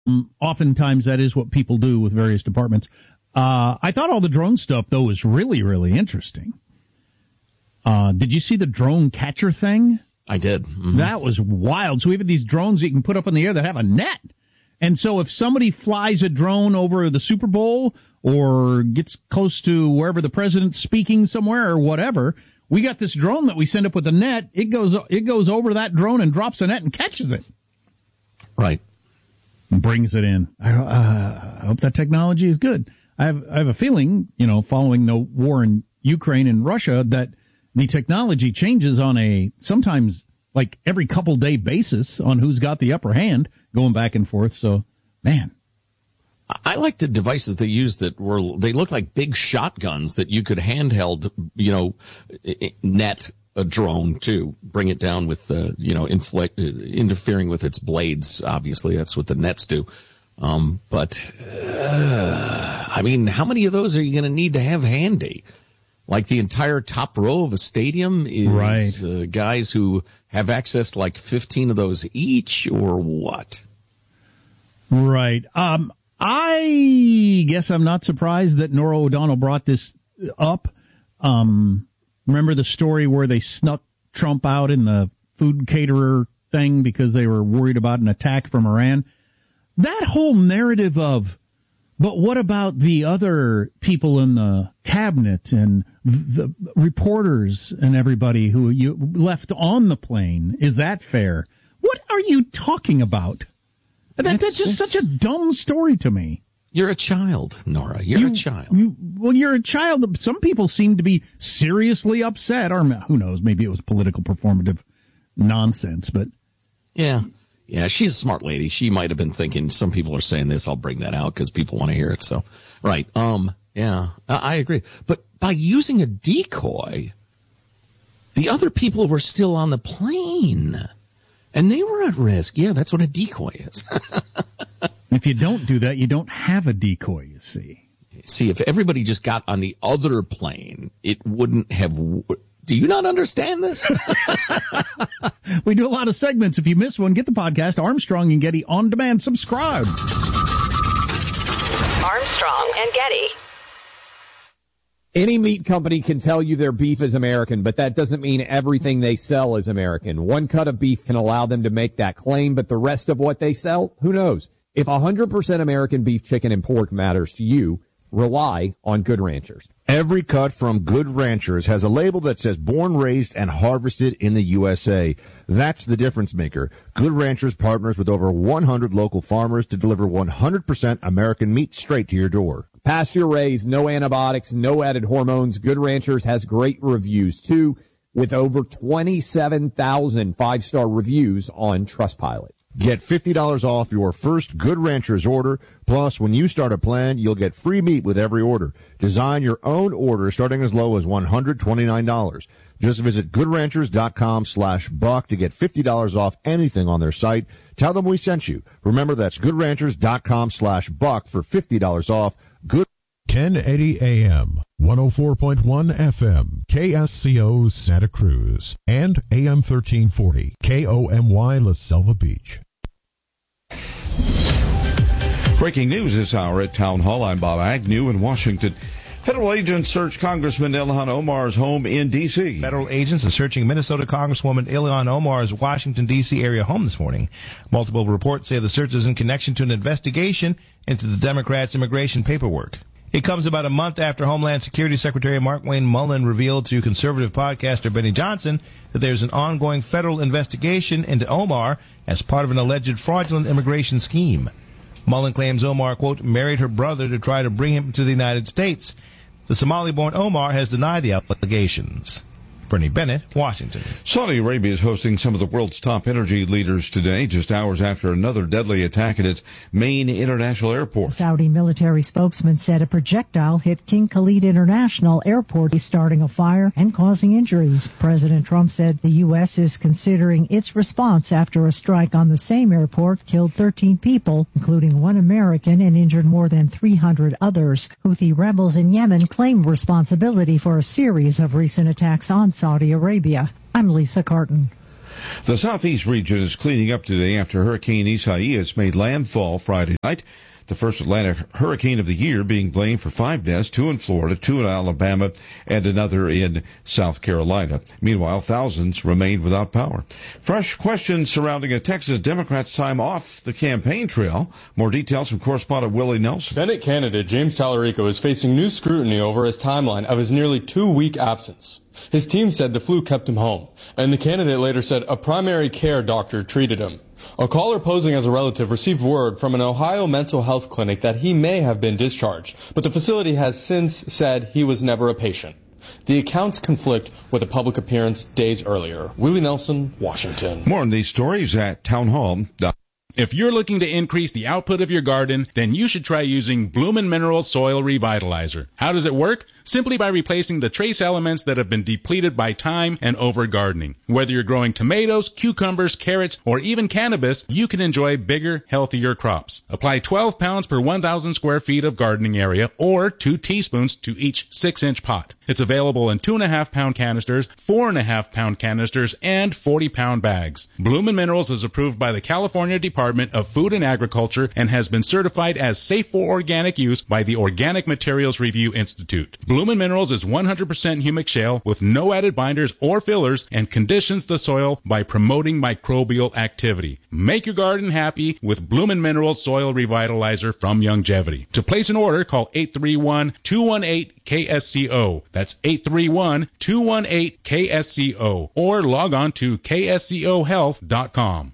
Oftentimes that is what people do with various departments. I thought all the drone stuff, though, was really, really interesting. Did you see the drone catcher thing? I did. Mm-hmm. That was wild. So we have these drones you can put up in the air that have a net. And so if somebody flies a drone over the Super Bowl or gets close to wherever the president's speaking somewhere or whatever, we got this drone that we send up with a net. It goes over that drone and drops a net and catches it. Right. And brings it in. I hope that technology is good. I have a feeling, following the war in Ukraine and Russia, that the technology changes on a sometimes like every couple day basis on who's got the upper hand, going back and forth. So, man. I like the devices they use they look like big shotguns that you could handheld, net a drone to bring it down with, interfering with its blades. Obviously, that's what the nets do. How many of those are you going to need to have handy? Like the entire top row of a stadium is right. Guys who have access to like 15 of those each, or what? Right. I guess I'm not surprised that Norah O'Donnell brought this up. Remember the story where they snuck Trump out in the food caterer thing because they were worried about an attack from Iran? That whole narrative of, but what about the other people in the cabinet and the reporters and everybody who you left on the plane? Is that fair? What are you talking about? That's just such a dumb story to me. You're a child, Nora. You're a child. You're a child. Some people seem to be seriously upset, or who knows, maybe it was political performative nonsense, but... Yeah, she's a smart lady. She might have been thinking, some people are saying this, I'll bring that out because people want to hear it. So, right. I agree. But by using a decoy, the other people were still on the plane, and they were at risk. Yeah, that's what a decoy is. If you don't do that, you don't have a decoy, you see. See, if everybody just got on the other plane, it wouldn't have... Do you not understand this? We do a lot of segments. If you miss one, get the podcast, Armstrong and Getty On Demand. Subscribe. Armstrong and Getty. Any meat company can tell you their beef is American, but that doesn't mean everything they sell is American. One cut of beef can allow them to make that claim, but the rest of what they sell, who knows? If 100% American beef, chicken, and pork matters to you, rely on Good Ranchers. Every cut from Good Ranchers has a label that says born, raised, and harvested in the USA. That's the difference maker. Good Ranchers partners with over 100 local farmers to deliver 100% American meat straight to your door. Pasture raised, no antibiotics, no added hormones. Good Ranchers has great reviews, too, with over 27,000 five-star reviews on Trustpilot. Get $50 off your first Good Ranchers order. Plus, when you start a plan, you'll get free meat with every order. Design your own order starting as low as $129. Just visit GoodRanchers.com/Buck to get $50 off anything on their site. Tell them we sent you. Remember, that's GoodRanchers.com/Buck for $50 off. Good 1080 AM, 104.1 FM, KSCO Santa Cruz, and AM 1340, KOMY La Selva Beach. Breaking news this hour at Town Hall. I'm Bob Agnew in Washington. Federal agents search Congressman Ilhan Omar's home in D.C. Federal agents are searching Minnesota Congresswoman Ilhan Omar's Washington, D.C. area home this morning. Multiple reports say the search is in connection to an investigation into the Democrats' immigration paperwork. It comes about a month after Homeland Security Secretary Markwayne Mullin revealed to conservative podcaster Benny Johnson that there's an ongoing federal investigation into Omar as part of an alleged fraudulent immigration scheme. Mullin claims Omar, quote, married her brother to try to bring him to the United States. The Somali-born Omar has denied the allegations. Bernie Bennett, Washington. Saudi Arabia is hosting some of the world's top energy leaders today, just hours after another deadly attack at its main international airport. The Saudi military spokesman said a projectile hit King Khalid International Airport, starting a fire and causing injuries. President Trump said the U.S. is considering its response after a strike on the same airport killed 13 people, including one American, and injured more than 300 others. Houthi rebels in Yemen claim responsibility for a series of recent attacks on Saudi Arabia. I'm Lisa Carton. The southeast region is cleaning up today after Hurricane Isaias made landfall Friday night. The first Atlantic hurricane of the year being blamed for 5 deaths, 2 in Florida, 2 in Alabama, and another in South Carolina. Meanwhile, thousands remained without power. Fresh questions surrounding a Texas Democrat's time off the campaign trail. More details from correspondent Willie Nelson. Senate candidate James Tallarico is facing new scrutiny over his timeline of his nearly 2-week absence. His team said the flu kept him home, and the candidate later said a primary care doctor treated him. A caller posing as a relative received word from an Ohio mental health clinic that he may have been discharged, but the facility has since said he was never a patient. The accounts conflict with a public appearance days earlier. Willie Nelson, Washington. More on these stories at townhall.com. If you're looking to increase the output of your garden, then you should try using Bloomin' Minerals Soil Revitalizer. How does it work? Simply by replacing the trace elements that have been depleted by time and over-gardening. Whether you're growing tomatoes, cucumbers, carrots, or even cannabis, you can enjoy bigger, healthier crops. Apply 12 pounds per 1,000 square feet of gardening area, or 2 teaspoons to each 6-inch pot. It's available in 2.5-pound canisters, 4.5-pound canisters, and 40-pound bags. Bloomin' Minerals is approved by the California Department of Food and Agriculture and has been certified as safe for organic use by the Organic Materials Review Institute. Bloomin' Minerals is 100% humic shale with no added binders or fillers and conditions the soil by promoting microbial activity. Make your garden happy with Bloomin' Minerals Soil Revitalizer from Longevity. To place an order, call 831-218-KSCO. That's 831-218-KSCO. Or log on to kscohealth.com.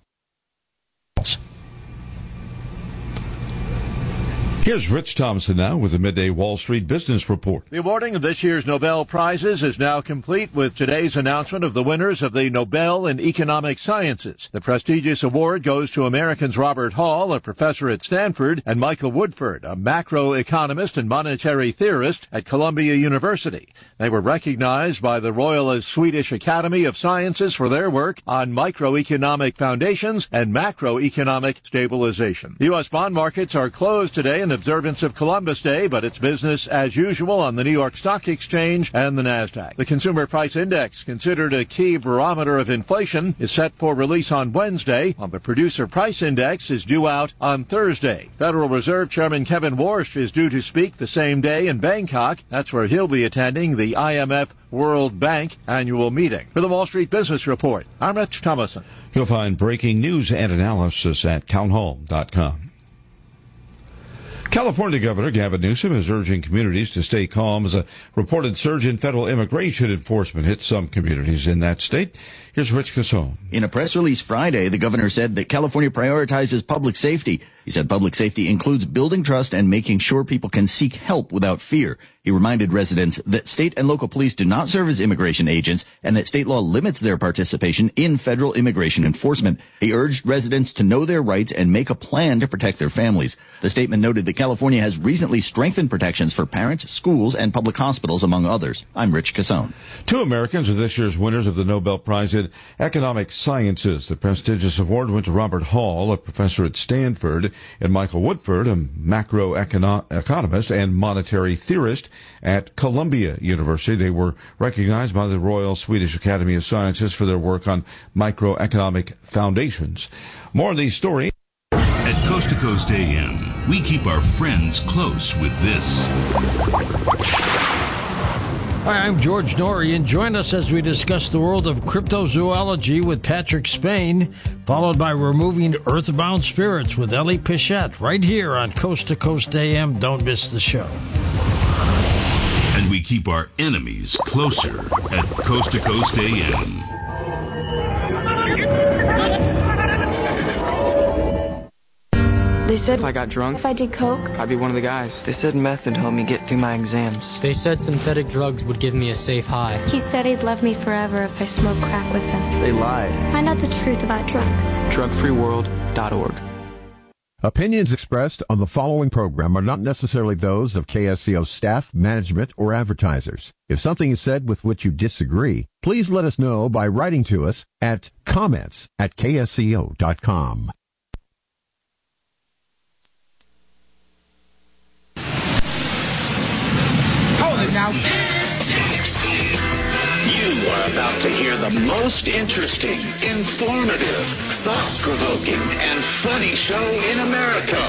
Here's Rich Thompson now with the Midday Wall Street Business Report. The awarding of this year's Nobel Prizes is now complete with today's announcement of the winners of the Nobel in Economic Sciences. The prestigious award goes to Americans Robert Hall, a professor at Stanford, and Michael Woodford, a macroeconomist and monetary theorist at Columbia University. They were recognized by the Royal Swedish Academy of Sciences for their work on microeconomic foundations and macroeconomic stabilization. The U.S. bond markets are closed today in observance of Columbus Day, but it's business as usual on the New York Stock Exchange and the Nasdaq. The Consumer Price Index, considered a key barometer of inflation, is set for release on Wednesday, while the Producer Price Index is due out on Thursday. Federal Reserve Chairman Kevin Warsh is due to speak the same day in Bangkok. That's where he'll be attending the IMF World Bank annual meeting. For the Wall Street Business Report, I'm Rich Thomason. You'll find breaking news and analysis at townhall.com. California Governor Gavin Newsom is urging communities to stay calm as a reported surge in federal immigration enforcement hit some communities in that state. Here's Rich Casson. In a press release Friday, the governor said that California prioritizes public safety. He said public safety includes building trust and making sure people can seek help without fear. He reminded residents that state and local police do not serve as immigration agents and that state law limits their participation in federal immigration enforcement. He urged residents to know their rights and make a plan to protect their families. The statement noted that California has recently strengthened protections for parents, schools, and public hospitals, among others. I'm Rich Casson. 2 Americans are this year's winners of the Nobel Prize in Economic Sciences. The prestigious award went to Robert Hall, a professor at Stanford, and Michael Woodford, a macroeconomist and monetary theorist at Columbia University. They were recognized by the Royal Swedish Academy of Sciences for their work on microeconomic foundations. More of these stories. At Coast to Coast AM, we keep our friends close with this. Hi, I'm George Norrie, and join us as we discuss the world of cryptozoology with Patrick Spain, followed by Removing Earthbound Spirits with Ellie Pichette, right here on Coast to Coast AM. Don't miss the show. And we keep our enemies closer at Coast to Coast AM. They said if I got drunk, if I did coke, I'd be one of the guys. They said meth would help me get through my exams. They said synthetic drugs would give me a safe high. He said he'd love me forever if I smoked crack with him. They lied. Find out the truth about drugs. Drugfreeworld.org. Opinions expressed on the following program are not necessarily those of KSCO staff, management, or advertisers. If something is said with which you disagree, please let us know by writing to us at comments@ksco.com. Hold it now. You are about to hear the most most interesting, informative, thought-provoking, and funny show in America.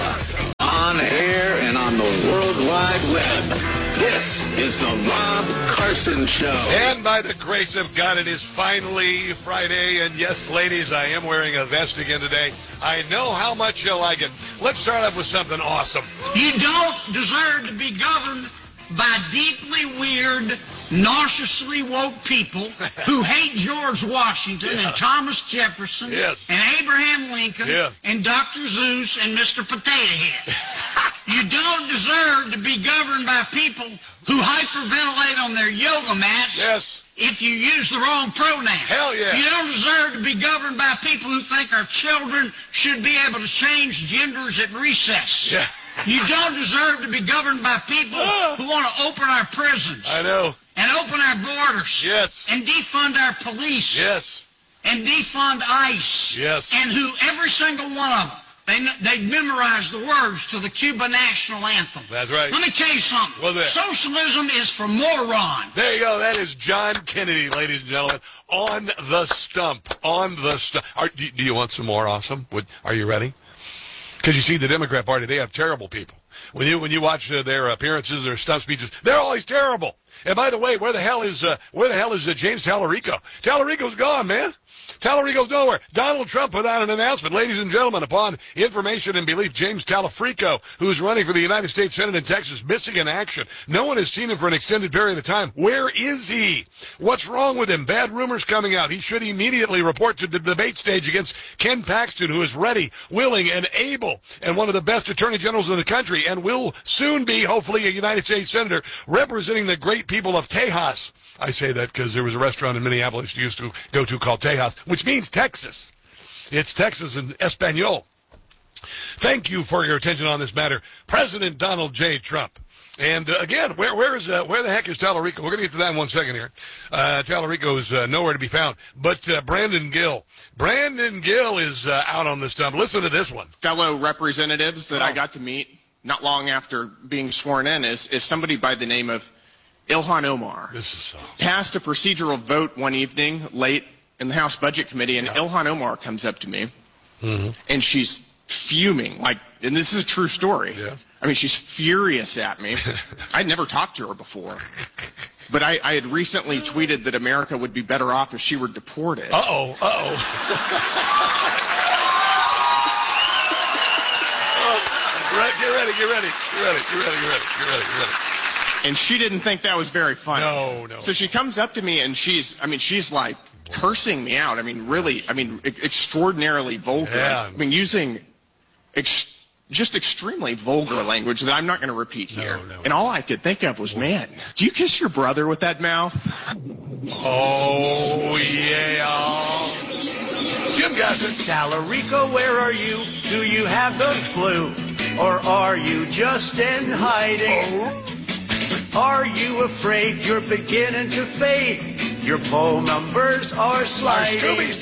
On air and on the World Wide Web. This is the Rob Carson Show. And by the grace of God, it is finally Friday. And yes, ladies, I am wearing a vest again today. I know how much you like it. Let's start off with something awesome. You don't deserve to be governed by deeply weird, narcissistically woke people who hate George Washington and Thomas Jefferson and Abraham Lincoln and Dr. Zeus and Mr. Potato Head. You don't deserve to be governed by people who hyperventilate on their yoga mats if you use the wrong pronoun. Hell yeah. You don't deserve to be governed by people who think our children should be able to change genders at recess. Yeah. You don't deserve to be governed by people who want to open our prisons. I know. And open our borders. Yes. And defund our police. Yes. And defund ICE. Yes. And who, every single one of them, they memorized the words to the Cuban national anthem. That's right. Let me tell you something. What's that? Socialism is for morons. There you go. That is John Kennedy, ladies and gentlemen, on the stump. On the stump. Do you want some more awesome? Are you ready? Because you see, the Democrat Party, they have terrible people. When you watch their appearances, their stump speeches, they're always terrible. And by the way, where the hell is James Tallarico? Tallarico's gone, man. Tallarico's nowhere. Donald Trump put out an announcement. Ladies and gentlemen, upon information and belief, James Tallarico, who's running for the United States Senate in Texas, missing in action. No one has seen him for an extended period of time. Where is he? What's wrong with him? Bad rumors coming out. He should immediately report to the debate stage against Ken Paxton, who is ready, willing, and able, and one of the best attorney generals in the country, and will soon be, hopefully, a United States Senator representing the great people of Tejas. I say that because there was a restaurant in Minneapolis you used to go to called Tejas, which means Texas. It's Texas in Espanol. Thank you for your attention on this matter, President Donald J. Trump. And again, where the heck is Tallarico? We're going to get to that in 1 second here. Tallarico is nowhere to be found. But Brandon Gill is out on the stump. Listen to this one. Fellow representatives that I got to meet not long after being sworn in is somebody by the name of Ilhan Omar. This is so. Passed a procedural vote one evening late in the House Budget Committee, and Ilhan Omar comes up to me, and she's fuming, and this is a true story. Yeah. I mean, she's furious at me. I'd never talked to her before. But I had recently tweeted that America would be better off if she were deported. Uh-oh. Get ready. And she didn't think that was very funny. No. So she comes up to me and she's like cursing me out. Really, extraordinarily vulgar. Yeah. Using just extremely vulgar language that I'm not going to repeat here. No. And all I could think of was, man, do you kiss your brother with that mouth? Oh, yeah. Jim Gossett. Tallarico, where are you? Do you have the flu? Or are you just in hiding? Are you afraid you're beginning to fade? Your poll numbers are sliding.